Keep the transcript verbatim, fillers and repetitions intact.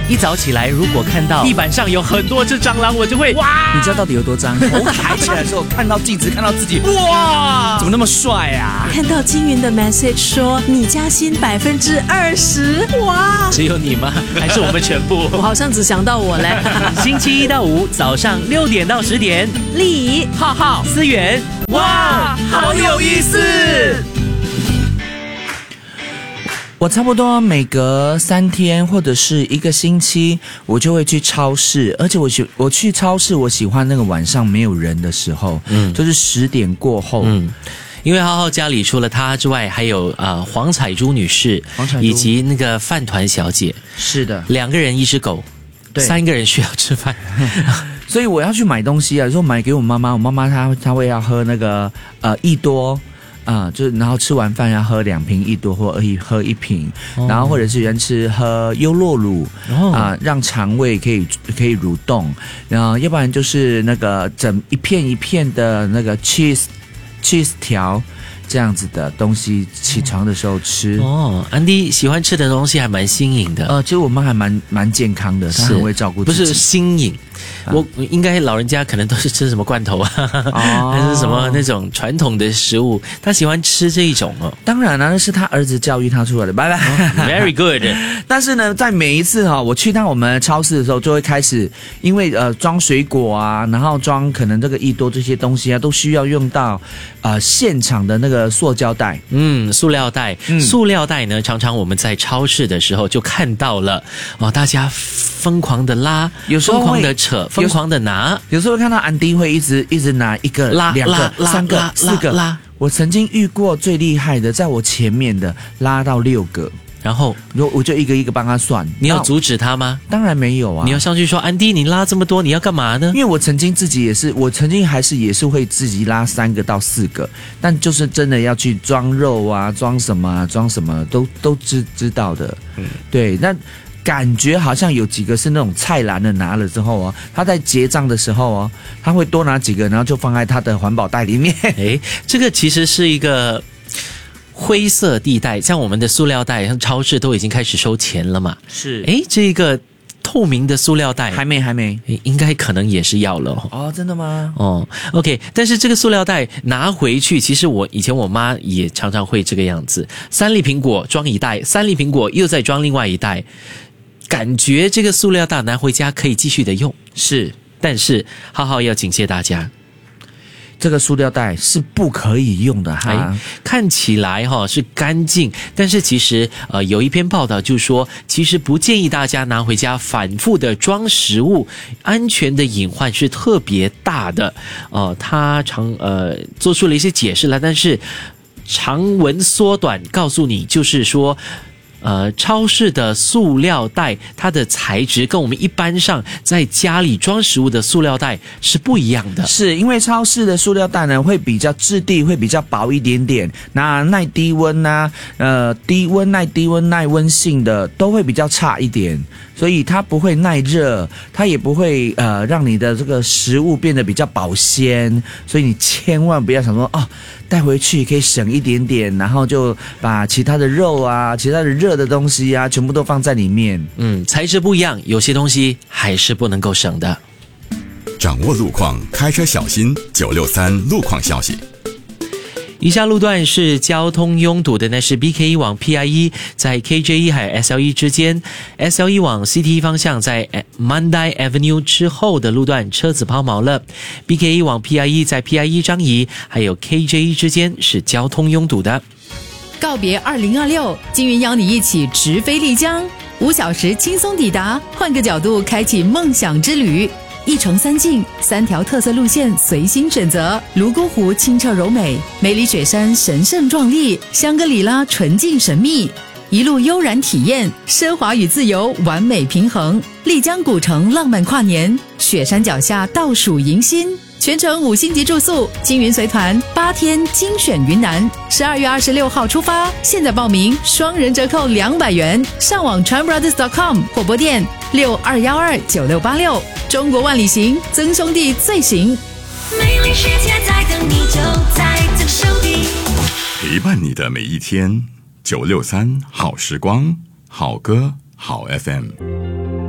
一早起来，如果看到地板上有很多只蟑螂，我就会哇！ 你知道到底有多脏？头抬起来的时候，看到镜子，看到自己，哇，怎么那么帅啊？ 看到金云的 message 说你加薪百分之二十，哇！ 只有你吗？还是我们全部？ 我好像只想到我嘞。 星期一到五早上六点到十点， 丽浩浩、思源，哇，好有意思！ 我差不多每隔三天或者是一个星期，我就会去超市，而且我喜我去超市，我喜欢那个晚上没有人的时候，嗯，就是十点过后，嗯。 因为浩浩家里除了他之外，还有呃黄彩珠女士， 黄彩珠以及那个饭团小姐， 是的， 两个人一只狗， 对， 三个人需要吃饭， 所以我要去买东西啊，有时候买给我妈妈，我妈妈她她会要喝那个呃益多啊、呃，就然后吃完饭要喝两瓶益多或一喝一瓶，哦、然后或者是人吃喝优酪乳啊、哦呃，让肠胃可以可以蠕动，然后要不然就是那个整一片一片的那个 cheese。cheese 条这样子的东西，起床的时候吃。 哦，安迪喜欢吃的东西还蛮新颖的。 呃，其实我妈还蛮蛮健康的，她很会照顾自己。 不是新颖，啊、我应该老人家可能都是吃什么罐头啊，哦、还是什么那种传统的食物，她喜欢吃这一种哦。 当然了，那是她儿子教育她出来的。拜拜、 哦、，Very good 。 但是呢，在每一次哈、哦，我去到我们超市的时候，就会开始，因为呃装水果啊，然后装可能这个益多这些东西啊，都需要用到呃现场的那个塑胶袋， 嗯，塑料袋，嗯、塑料袋呢，常常我们在超市的时候就看到了哦，大家疯狂的拉， 有时候疯狂的扯，疯狂的拿， 有时候看到安迪会一直一直拿一个、 拉、 两个、 拉、 三个、 拉四个拉。 我曾经遇过最厉害的，在我前面的拉到六个。 然后我就一个一个帮他算。 你有阻止他吗？ 当然没有啊。 你要上去说安迪你拉这么多你要干嘛呢？ 因为我曾经自己也是，我曾经还是也是会自己拉三个到四个，但就是真的要去装肉啊，装什么啊，装什么都都知知道的。嗯，对，那感觉好像有几个是那种菜篮的拿了之后哦，他在结账的时候哦，他会多拿几个，然后就放在他的环保袋里面。 诶，这个其实是一个灰色地带，像我们的塑料袋，像超市都已经开始收钱了嘛。 是， 诶，这个透明的塑料袋还没还没， 应该可能也是要了哦。真的吗？ 哦 ，OK， 但是这个塑料袋拿回去，其实我以前我妈也常常会这个样子，三粒苹果装一袋，三粒苹果又再装另外一袋，感觉这个塑料袋拿回家可以继续的用， 是， 但是浩浩要警戒大家。 这个塑料袋是不可以用的哈、哎， 看起来哈是干净，但是其实呃有一篇报道就说，其实不建议大家拿回家反复的装食物，安全的隐患是特别大的。呃，他常呃做出了一些解释了，但是长文缩短告诉你，就是说。呃，超市的塑料袋，它的材质跟我们一般上在家里装食物的塑料袋是不一样的。 是因为超市的塑料袋呢，会比较质地会比较薄一点点，那耐低温啊，呃，低温耐低温耐温性的都会比较差一点，所以它不会耐热，它也不会呃让你的这个食物变得比较保鲜，所以你千万不要想说哦，带回去可以省一点点，然后就把其他的肉啊，其他的热的东西啊，全部都放在里面。 嗯，材质不一样，有些东西还是不能够省的。 掌握路况，开车小心。九六三路况消息。 以下路段是交通拥堵的，那是 B K E 往 P I E 在 K J E 还有 S L E 之间 ，S L E 往 C T E 方向在 Mandai Avenue 之后的路段车子抛锚了。B K E 往 P I E 在 P I E 张仪还有 K J E 之间是交通拥堵的。 告别二零二六，金云邀你一起直飞丽江，五小时轻松抵达，换个角度开启梦想之旅。一城三境，三条特色路线随心选择。泸沽湖清澈柔美，梅里雪山神圣壮丽，香格里拉纯净神秘，一路悠然体验，奢华与自由完美平衡。丽江古城浪漫跨年，雪山脚下倒数迎新，全程五星级住宿，金云随团八天精选云南，十二月二十六号出发，现在报名双人折扣两百元，上网 tran brothers dot com 或拨电六二一二九六八六。中国万里行，曾兄弟最行。 美丽世界在等你，就在曾兄弟。 陪伴你的每一天，九六三好时光，好歌好 F M。